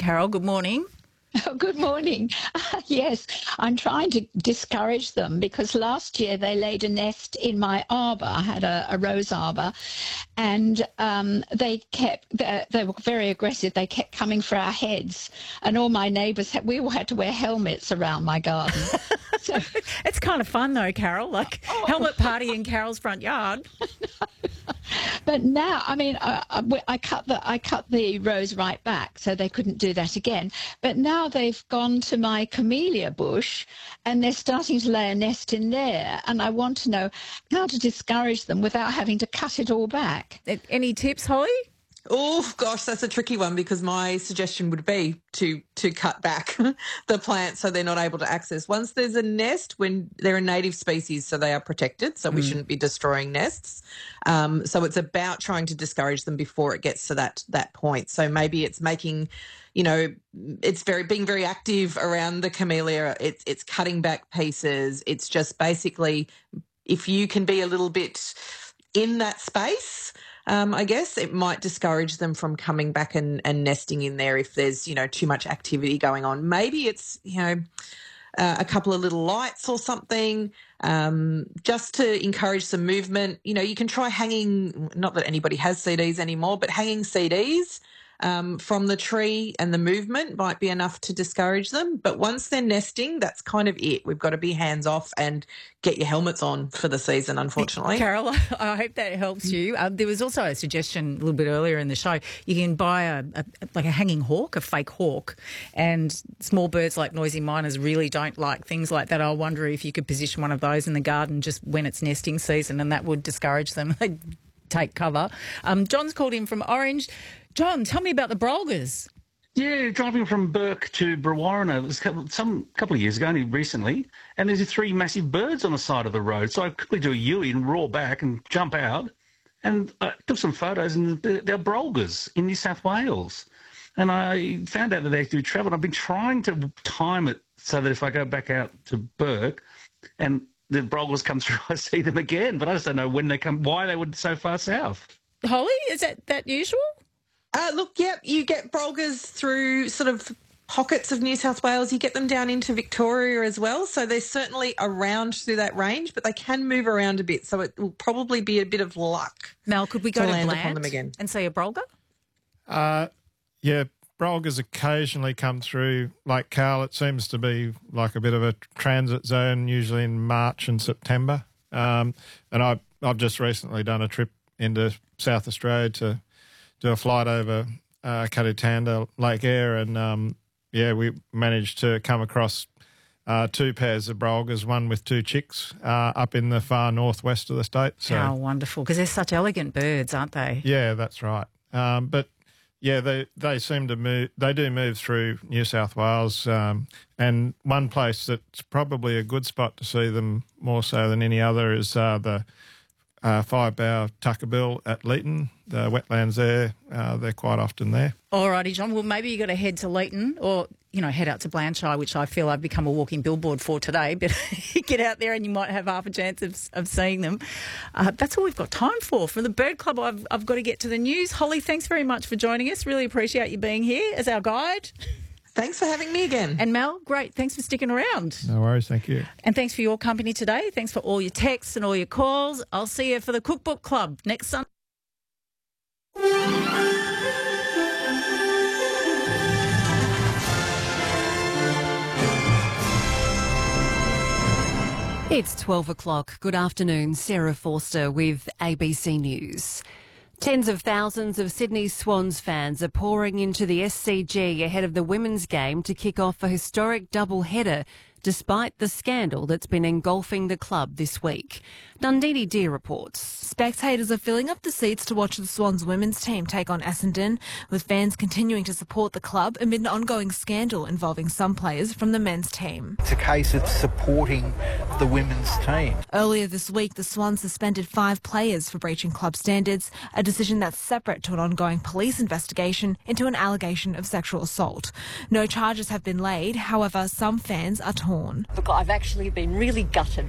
Carol, good morning. Oh, good morning. Yes, I'm trying to discourage them because last year they laid a nest in my arbour. I had a rose arbour, and they were very aggressive. They kept coming for our heads, and all my neighbours we all had to wear helmets around my garden. So, it's kind of fun though, Carol, like helmet party in Carol's front yard. but now, I mean, I cut the rose right back, so they couldn't do that again. But now they've gone to my camellia bush, and they're starting to lay a nest in there. And I want to know how to discourage them without having to cut it all back. Any tips, Holly? Oh, gosh, that's a tricky one because my suggestion would be to cut back the plant so they're not able to access. Once there's a nest, when they're a native species, so they are protected, so we shouldn't be destroying nests. So it's about trying to discourage them before it gets to that point. So maybe it's making, it's being very active around the camellia. It's cutting back pieces. It's just basically if you can be a little bit in that space, I guess it might discourage them from coming back and nesting in there if there's, too much activity going on. Maybe it's, a couple of little lights or something, just to encourage some movement. You can try hanging, not that anybody has CDs anymore, but hanging CDs from the tree, and the movement might be enough to discourage them. But once they're nesting, that's kind of it. We've got to be hands off and get your helmets on for the season, unfortunately. Carol, I hope that helps you. There was also a suggestion a little bit earlier in the show. You can buy a hanging hawk, a fake hawk, and small birds like noisy miners really don't like things like that. I wonder if you could position one of those in the garden just when it's nesting season, and that would discourage them. They'd take cover. John's called in from Orange. John, tell me about the Brolgas. Yeah, driving from Burke to Brewarrina, it was a couple of years ago, only recently, and there's 3 massive birds on the side of the road. So I quickly do a U-turn and roar back and jump out, and I took some photos, and they're Brolgas in New South Wales. And I found out that they do travel. I've been trying to time it so that if I go back out to Burke and the Brolgas come through, I see them again. But I just don't know when they come, why they would so far south. Holly, is that usual? Look, yep, you get Brolgas through sort of pockets of New South Wales. You get them down into Victoria as well. So they're certainly around through that range, but they can move around a bit. So it will probably be a bit of luck. Mel, could we go to land Bland upon them again and see a Brolga? Yeah, Brolgas occasionally come through. Like Carl, it seems to be like a bit of a transit zone, usually in March and September. And I've just recently done a trip into South Australia to do a flight over Cutitanda Lake Eyre, and we managed to come across 2 pairs of Brolgas, one with 2 chicks up in the far northwest of the state. So, how wonderful, because they're such elegant birds, aren't they? Yeah, that's right. But yeah, they seem to move. They do move through New South Wales, and one place that's probably a good spot to see them more so than any other is the Five-bough tuckerbill at Leeton, the wetlands there. They're quite often there. All righty, John. Well, maybe you've got to head to Leeton or, head out to Blantyre, which I feel I've become a walking billboard for today. But get out there and you might have half a chance of seeing them. That's all we've got time for. From the Bird Club, I've got to get to the news. Holly, thanks very much for joining us. Really appreciate you being here as our guide. Thanks for having me again. And Mel, great. Thanks for sticking around. No worries. Thank you. And thanks for your company today. Thanks for all your texts and all your calls. I'll see you for the Cookbook Club next Sunday. It's 12 o'clock. Good afternoon. Sarah Forster with ABC News. Tens of thousands of Sydney Swans fans are pouring into the SCG ahead of the women's game to kick off a historic double-header despite the scandal that's been engulfing the club this week. Nandini Deer reports. Spectators are filling up the seats to watch the Swans women's team take on Essendon, with fans continuing to support the club amid an ongoing scandal involving some players from the men's team. It's a case of supporting the women's team. Earlier this week, the Swans suspended 5 players for breaching club standards, a decision that's separate to an ongoing police investigation into an allegation of sexual assault. No charges have been laid, however, some fans are torn. Look, I've actually been really gutted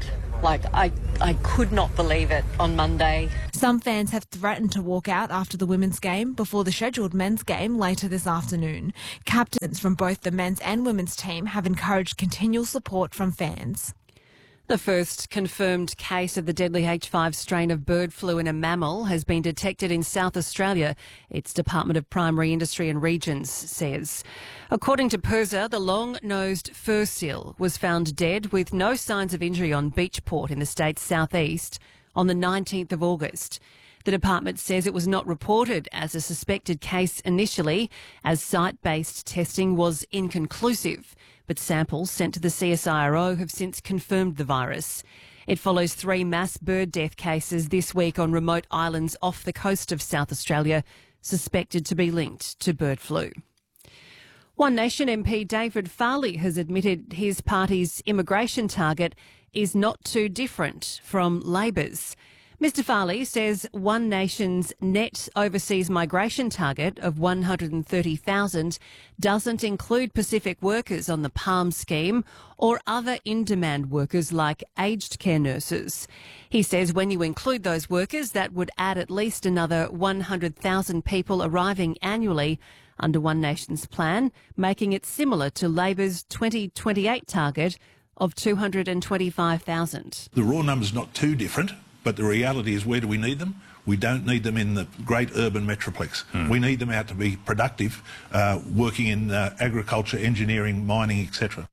Like, I could not believe it on Monday. Some fans have threatened to walk out after the women's game before the scheduled men's game later this afternoon. Captains from both the men's and women's team have encouraged continual support from fans. The first confirmed case of the deadly H5 strain of bird flu in a mammal has been detected in South Australia, its Department of Primary Industry and Regions says. According to PIRSA, the long-nosed fur seal was found dead with no signs of injury on Beachport in the state's southeast on the 19th of August. The department says it was not reported as a suspected case initially, as site-based testing was inconclusive. But samples sent to the CSIRO have since confirmed the virus. It follows 3 mass bird death cases this week on remote islands off the coast of South Australia, suspected to be linked to bird flu. One Nation MP David Farley has admitted his party's immigration target is not too different from Labor's. Mr Farley says One Nation's net overseas migration target of 130,000 doesn't include Pacific workers on the PALM scheme or other in-demand workers like aged care nurses. He says when you include those workers, that would add at least another 100,000 people arriving annually under One Nation's plan, making it similar to Labor's 2028 target of 225,000. The raw number's not too different. But the reality is, where do we need them? We don't need them in the great urban metroplex. We need them out to be productive, working in agriculture, engineering, mining, etc.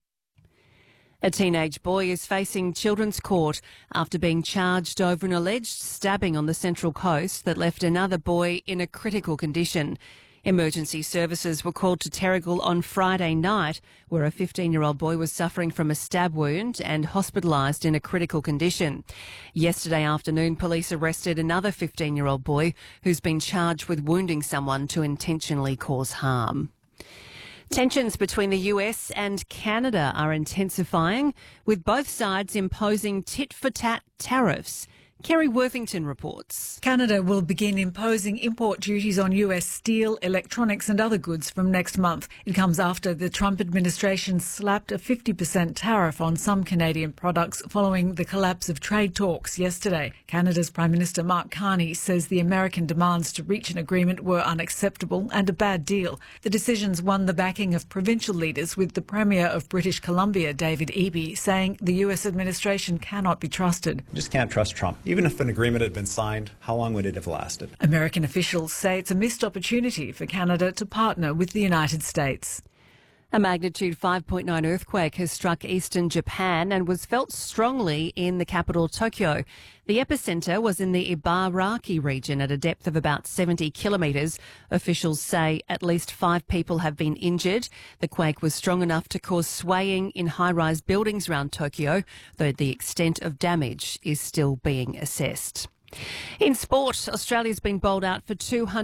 A teenage boy is facing children's court after being charged over an alleged stabbing on the Central Coast that left another boy in a critical condition. Emergency services were called to Terrigal on Friday night, where a 15-year-old boy was suffering from a stab wound and hospitalised in a critical condition. Yesterday afternoon, police arrested another 15-year-old boy who's been charged with wounding someone to intentionally cause harm. Tensions between the US and Canada are intensifying, with both sides imposing tit-for-tat tariffs. Kerry Worthington reports. Canada will begin imposing import duties on US steel, electronics and other goods from next month. It comes after the Trump administration slapped a 50% tariff on some Canadian products following the collapse of trade talks yesterday. Canada's Prime Minister Mark Carney says the American demands to reach an agreement were unacceptable and a bad deal. The decisions won the backing of provincial leaders, with the Premier of British Columbia, David Eby, saying the US administration cannot be trusted. Just can't trust Trump. Even if an agreement had been signed, how long would it have lasted? American officials say it's a missed opportunity for Canada to partner with the United States. A magnitude 5.9 earthquake has struck eastern Japan and was felt strongly in the capital, Tokyo. The epicentre was in the Ibaraki region at a depth of about 70 kilometres. Officials say at least 5 people have been injured. The quake was strong enough to cause swaying in high-rise buildings around Tokyo, though the extent of damage is still being assessed. In sport, Australia's been bowled out for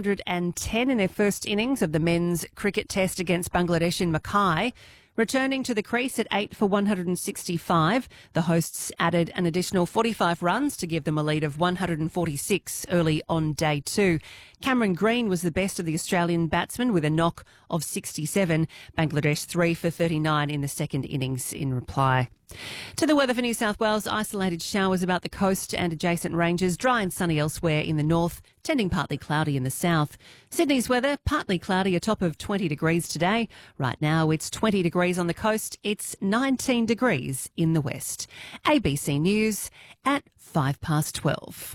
210 in their first innings of the men's cricket test against Bangladesh in Mackay. Returning to the crease at 8 for 165, the hosts added an additional 45 runs to give them a lead of 146 early on day 2. Cameron Green was the best of the Australian batsmen with a knock of 67. Bangladesh 3 for 39 in the second innings in reply. To the weather for New South Wales, isolated showers about the coast and adjacent ranges, dry and sunny elsewhere in the north, tending partly cloudy in the south. Sydney's weather, partly cloudy, a top of 20 degrees today. Right now it's 20 degrees on the coast, it's 19 degrees in the west. ABC News at 12:05.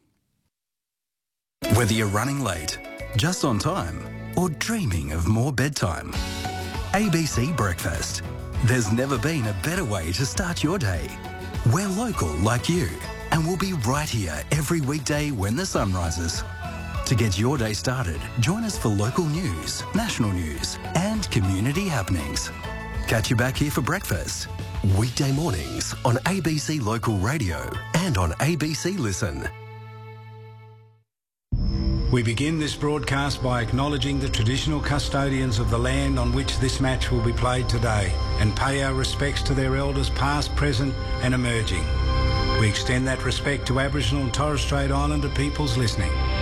Whether you're running late, just on time, or dreaming of more bedtime, ABC Breakfast. There's never been a better way to start your day. We're local like you, and we'll be right here every weekday when the sun rises. To get your day started, join us for local news, national news, and community happenings. Catch you back here for breakfast. Weekday mornings on ABC Local Radio and on ABC Listen. We begin this broadcast by acknowledging the traditional custodians of the land on which this match will be played today and pay our respects to their elders past, present and emerging. We extend that respect to Aboriginal and Torres Strait Islander peoples listening.